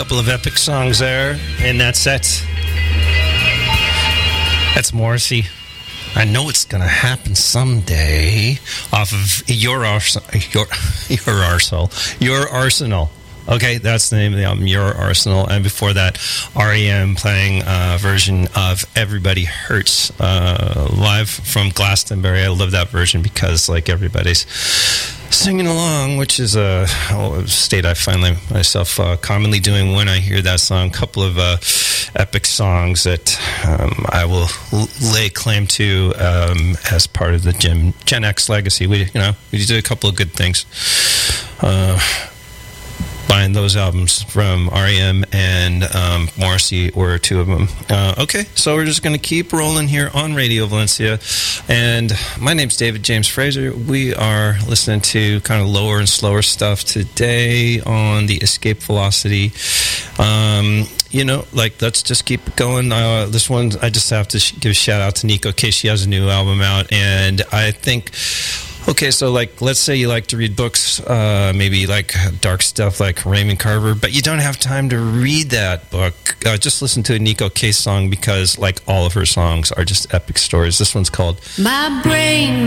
couple of epic songs there in that set. That's Morrissey. I know it's going to happen someday off of Your Arsenal. Okay, that's the name of the album, Your Arsenal. And before that, R.E.M. playing a version of Everybody Hurts live from Glastonbury. I love that version because, like, everybody's singing along, which is a state I find myself commonly doing when I hear that song. A couple of epic songs that I will lay claim to as part of the Gen X legacy. We did a couple of good things. Buying those albums from R.E.M. and Morrissey were two of them. Okay, so we're just going to keep rolling here on Radio Valencia. And my name's David James Fraser. We are listening to kind of lower and slower stuff today on the Escape Velocity. Let's just keep it going. This one, I just have to give a shout out to Nico K. She has a new album out, and I think... Okay, so let's say you like to read books, maybe like dark stuff like Raymond Carver, but you don't have time to read that book. Just listen to a Nico Case song because, like, all of her songs are just epic stories. This one's called My Brain